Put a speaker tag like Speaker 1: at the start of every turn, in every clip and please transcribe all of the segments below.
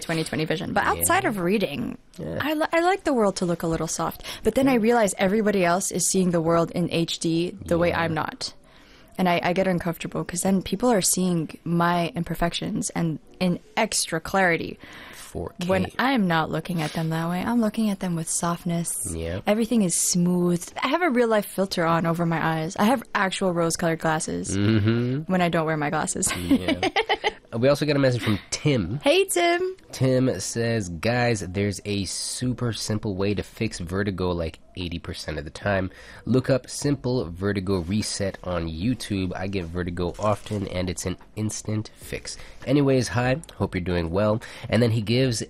Speaker 1: 2020 vision. But outside of reading,
Speaker 2: Yeah.
Speaker 1: I like the world to look a little soft. But then I realize everybody else is seeing the world in HD the way I'm not. And I get uncomfortable because then people are seeing my imperfections and in extra clarity.
Speaker 2: 4K.
Speaker 1: When I'm not looking at them that way, I'm looking at them with softness.
Speaker 2: Yeah.
Speaker 1: Everything is smooth. I have a real life filter on over my eyes. I have actual rose-colored glasses when I don't wear my glasses.
Speaker 2: Yeah. We also got a message from Tim.
Speaker 1: Hey, Tim.
Speaker 2: Tim says, guys, there's a super simple way to fix vertigo like 80% of the time. Look up Simple Vertigo Reset on YouTube. I get vertigo often, and it's an instant fix. Anyways, hi. Hope you're doing well. And then he gives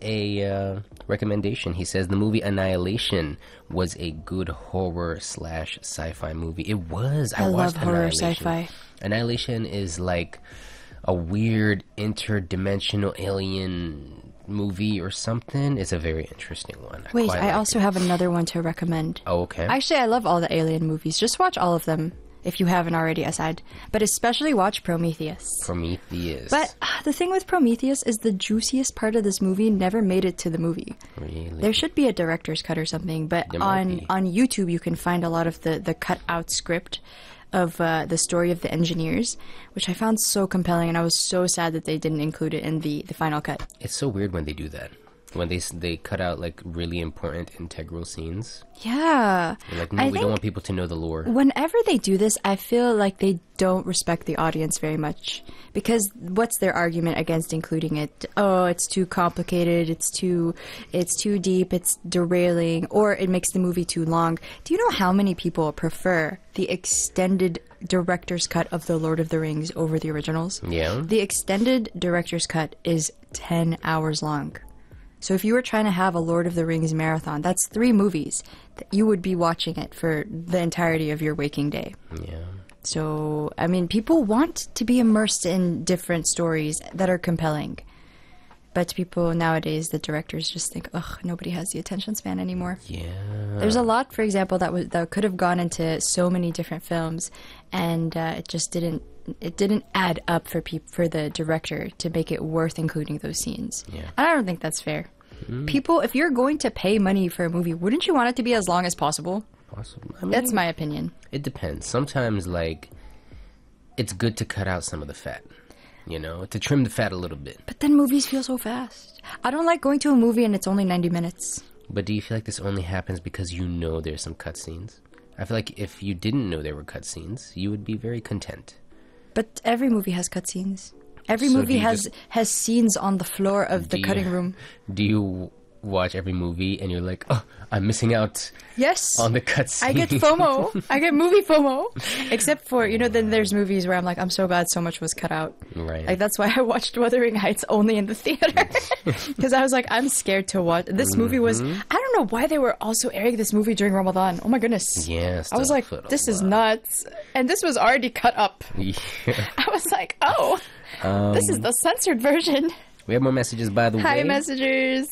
Speaker 2: a recommendation. He says the movie Annihilation was a good horror/sci-fi movie. It was.
Speaker 1: I love
Speaker 2: watched
Speaker 1: horror
Speaker 2: Annihilation.
Speaker 1: sci-fi.
Speaker 2: Annihilation is like a weird interdimensional alien movie or something. It's a very interesting one.
Speaker 1: Wait,
Speaker 2: quite
Speaker 1: I
Speaker 2: like
Speaker 1: also
Speaker 2: it.
Speaker 1: have another one to recommend.
Speaker 2: Oh, okay.
Speaker 1: Actually, I love all the alien movies. Just watch all of them if you haven't already aside. But especially watch Prometheus.
Speaker 2: Prometheus.
Speaker 1: But the thing with Prometheus is the juiciest part of this movie never made it to the movie.
Speaker 2: Really?
Speaker 1: There should be a director's cut or something, but
Speaker 2: There might be.
Speaker 1: on YouTube you can find a lot of the cut out script of the story of the engineers, which I found so compelling, and I was so sad that they didn't include it in the final cut.
Speaker 2: It's so weird when they do that. When they cut out like really important integral scenes.
Speaker 1: Yeah.
Speaker 2: They're like, no, we don't want people to know the lore.
Speaker 1: Whenever they do this, I feel like they don't respect the audience very much. Because what's their argument against including it? Oh, it's too complicated, it's too deep, it's derailing, or it makes the movie too long. Do you know how many people prefer the extended director's cut of The Lord of the Rings over the originals?
Speaker 2: Yeah.
Speaker 1: The extended director's cut is 10 hours long. So if you were trying to have a Lord of the Rings marathon, that's 3 movies. You would be watching it for the entirety of your waking day.
Speaker 2: Yeah.
Speaker 1: So, I mean, people want to be immersed in different stories that are compelling. But people nowadays, the directors just think, ugh, nobody has the attention span anymore.
Speaker 2: Yeah.
Speaker 1: There's a lot, for example, that could have gone into so many different films, and it just didn't add up for the director to make it worth including those scenes.
Speaker 2: Yeah.
Speaker 1: And I don't think that's fair. People, if you're going to pay money for a movie, wouldn't you want it to be as long as possible?
Speaker 2: Possible. I mean,
Speaker 1: That's my opinion.
Speaker 2: It depends. Sometimes, like, it's good to cut out some of the fat. You know, to trim the fat a little bit.
Speaker 1: But then movies feel so fast. I don't like going to a movie and it's only 90 minutes.
Speaker 2: But do you feel like this only happens because you know there's some cutscenes? I feel like if you didn't know there were cutscenes, you would be very content.
Speaker 1: But every movie has cutscenes. Every
Speaker 2: So do
Speaker 1: movie
Speaker 2: you
Speaker 1: has scenes on the floor of the cutting room.
Speaker 2: Do you watch every movie and you're like, oh, I'm missing out
Speaker 1: Yes.
Speaker 2: on the cutscene?
Speaker 1: I get FOMO. I get movie FOMO. Except for, then there's movies where I'm like, I'm so glad so much was cut out.
Speaker 2: Right.
Speaker 1: Like, that's why I watched Wuthering Heights only in the theater. Because I was like, I'm scared to watch. This movie was, I don't know why they were also airing this movie during Ramadan. Oh my goodness.
Speaker 2: Yes.
Speaker 1: I was like, this is nuts. And this was already cut up.
Speaker 2: Yeah.
Speaker 1: I was like, oh, this is the censored version.
Speaker 2: We have more messages, by the way.
Speaker 1: Hi, messengers.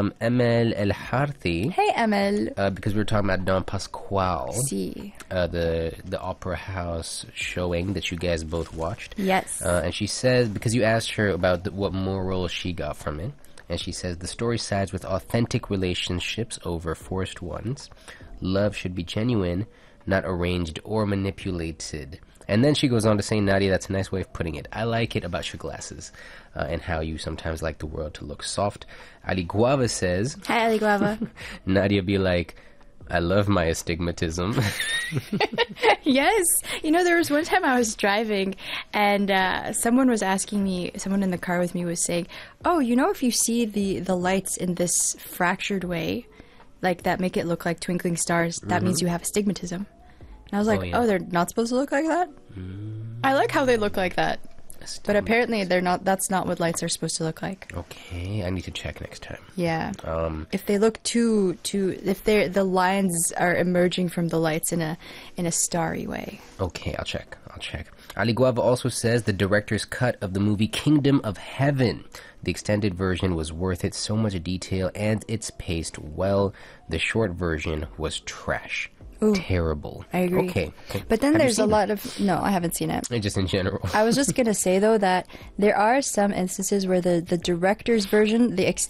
Speaker 2: Emel El Harthi.
Speaker 1: Hey, Emel.
Speaker 2: Because we were talking about Don Pasquale.
Speaker 1: See.
Speaker 2: The opera house showing that you guys both watched.
Speaker 1: Yes.
Speaker 2: And she says, because you asked her about what moral she got from it, and she says, the story sides with authentic relationships over forced ones. Love should be genuine, not arranged or manipulated. And then she goes on to say, Nadia, that's a nice way of putting it. I like it about your glasses and how you sometimes like the world to look soft. Ali Guava says,
Speaker 1: Hi, Ali Guava.
Speaker 2: Nadia be like, I love my astigmatism.
Speaker 1: Yes. There was one time I was driving and someone was asking me, someone in the car with me was saying, oh, if you see the lights in this fractured way, like that make it look like twinkling stars, that means you have astigmatism. And I was like, oh, they're not supposed to look like that? I like how they look like that. But apparently they're not. That's not what lights are supposed to look like.
Speaker 2: Okay, I need to check next time.
Speaker 1: Yeah. If they look too, if the lines are emerging from the lights in a starry way.
Speaker 2: Okay, I'll check. Ali Guava also says the director's cut of the movie Kingdom of Heaven. The extended version was worth it. So much detail and it's paced well. The short version was trash.
Speaker 1: Ooh,
Speaker 2: terrible.
Speaker 1: I agree.
Speaker 2: Okay.
Speaker 1: But then there's a lot of... No, I haven't seen it.
Speaker 2: Just in general.
Speaker 1: I was just going to say, though, that there are some instances where the director's version, the